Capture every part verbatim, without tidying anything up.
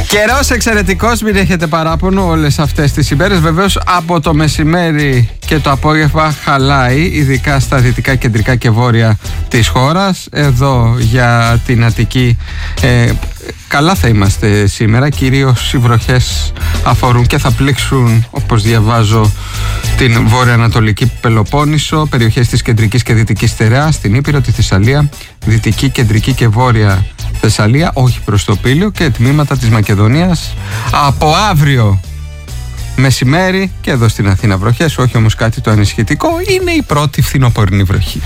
Καιρός εξαιρετικός, μην έχετε παράπονο όλες αυτές τις ημέρες. Βεβαίως από το μεσημέρι και το απόγευμα χαλάει, ειδικά στα δυτικά, κεντρικά και βόρεια της χώρας. Εδώ για την Αττική ε, καλά θα είμαστε σήμερα. Κυρίως οι βροχές αφορούν και θα πλήξουν, όπως διαβάζω, την βορειοανατολική Πελοπόννησο, περιοχές της κεντρικής και δυτικής Στερεάς, την Ήπειρο, τη Θεσσαλία, δυτική, κεντρική και βόρεια Θεσσαλία, όχι προς το Πήλιο, και τμήματα της Μακεδονίας. Από αύριο μεσημέρι και εδώ στην Αθήνα βροχές, όχι όμως κάτι το ανησυχητικό, είναι η πρώτη φθινοπορεινή βροχή.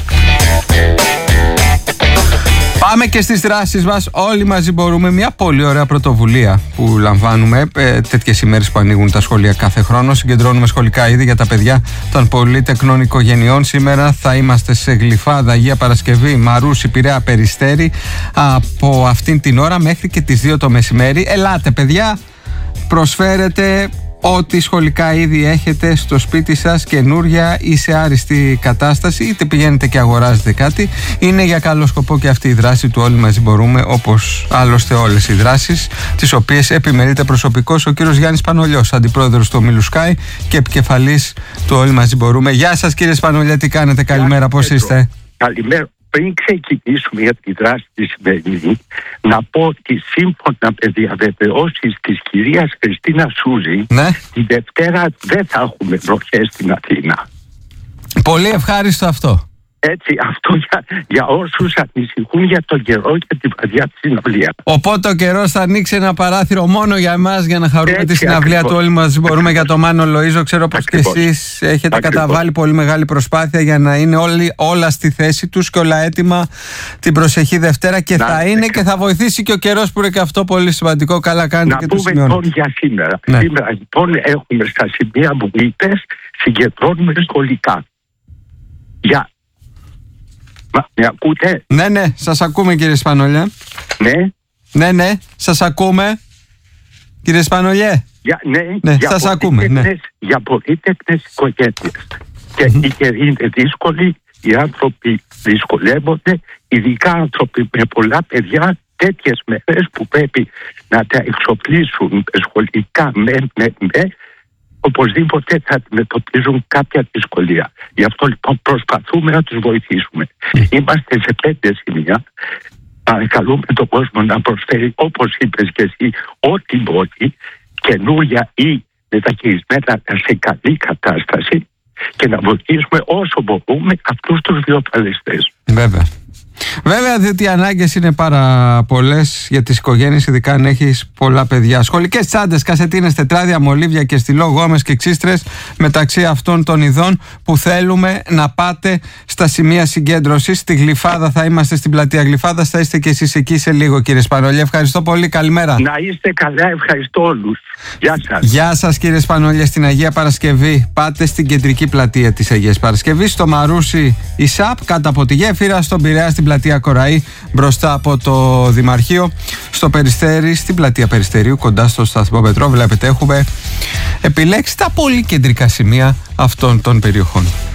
Πάμε και στις δράσεις μας. Όλοι μαζί μπορούμε. Μια πολύ ωραία πρωτοβουλία που λαμβάνουμε ε, τέτοιες ημέρες που ανοίγουν τα σχολεία κάθε χρόνο. Συγκεντρώνουμε σχολικά είδη για τα παιδιά των πολυτεκνών οικογενειών. Σήμερα θα είμαστε σε Γλυφάδα, Αγία Παρασκευή, Μαρούσι, Πειραιά, Περιστέρι από αυτήν την ώρα μέχρι και τις δύο το μεσημέρι. Ελάτε παιδιά, προσφέρετε ό,τι σχολικά είδη έχετε στο σπίτι σας, καινούρια ή σε άριστη κατάσταση, είτε πηγαίνετε και αγοράζετε κάτι. Είναι για καλό σκοπό και αυτή η δράση του Όλοι Μαζί Μπορούμε, όπως άλλωστε όλες οι δράσεις, τις οποίες επιμερείται προσωπικώς ο κύριος Γιάννης Πανολιός, αντιπρόεδρος του Ομίλου Sky και επικεφαλής του Όλοι Μαζί Μπορούμε. Γεια σας κύριε Σπανολιά, τι κάνετε, καλημέρα, πώς είστε? Καλημέρα. Πριν ξεκινήσουμε για τη δράση τη σημερινή, να πω ότι σύμφωνα με διαβεβαιώσεις της κυρίας Χριστίνα Σούζη, ναι, τη Δευτέρα δεν θα έχουμε βροχές στην Αθήνα. Πολύ ευχάριστο αυτό. Έτσι, αυτό για, για όσους ανησυχούν για τον καιρό και τη βαριά τη συναυλία. Οπότε ο καιρός θα ανοίξει ένα παράθυρο μόνο για εμάς, για να χαρούμε έτσι, τη συναυλία ακριβώς του Όλοι Μαζί Μπορούμε για το Μάνο Λοΐζο. Ξέρω πως και εσείς έχετε ακριβώς καταβάλει πολύ μεγάλη προσπάθεια για να είναι όλοι, όλα στη θέση τους και όλα έτοιμα την προσεχή Δευτέρα, και να, θα είναι και θα βοηθήσει και ο καιρός, που είναι και αυτό πολύ σημαντικό. Καλά κάνετε και το σημειώνετε. Να πούμε λοιπόν για σήμερα. Ναι. Σήμερα λοιπόν έχουμε στα σημεία που είπες, συγκεντρώνουμε σχολικά. Για Μα, με ακούτε? Ναι, ναι, σας ακούμε κύριε Σπανολιέ. Ναι. Ναι, ναι, σας ακούμε. Κύριε Σπανολιέ. Για, ναι, ναι για σας ακούμε. Ναι. Για πολύτεκνες οικογένειες. Και mm-hmm. οι καιροί είναι δύσκολοι, οι άνθρωποι δυσκολεύονται, ειδικά άνθρωποι με πολλά παιδιά, τέτοιες μέρες που πρέπει να τα εξοπλίσουν σχολικά με, με, με, οπωσδήποτε θα αντιμετωπίζουν κάποια δυσκολία. Γι' αυτό λοιπόν προσπαθούμε να τους βοηθήσουμε. Mm. Είμαστε σε πέντε σημεία. Καλούμε τον κόσμο να προσφέρει, όπως είπες και εσύ, ό,τι μπορεί, καινούρια ή μεταχειρισμένα σε καλή κατάσταση, και να βοηθήσουμε όσο μπορούμε αυτούς τους βιοπαλαιστές. Βέβαια. Βέβαια, διότι οι ανάγκες είναι πάρα πολλές για τις οικογένειες, ειδικά αν έχεις πολλά παιδιά. Σχολικές τσάντες, κασετίνες, τετράδια, μολύβια και στυλό, γόμες και ξύστρες, μεταξύ αυτών των ειδών που θέλουμε να πάτε στα σημεία συγκέντρωσης. Στη Γλυφάδα θα είμαστε, στην πλατεία Γλυφάδας, θα είστε και εσείς εκεί σε λίγο κύριε Σπανολιέ. Ευχαριστώ πολύ, καλημέρα. Να είστε καλά, ευχαριστώ όλους. Γεια σας. Γεια σας κύριε Σπανολιέ. Στην Αγία Παρασκευή πάτε στην κεντρική πλατεία της Αγίας Παρασκευής, στο Μαρούσι η ΣΑΠ κάτω από τη γέφυρα, στον Πειραιά στην πλατεία Κοραή μπροστά από το Δημαρχείο, στο Περιστέρι στην πλατεία Περιστερίου κοντά στο σταθμό Πετρό. Βλέπετε έχουμε επιλέξει τα πολύ κεντρικά σημεία αυτών των περιοχών.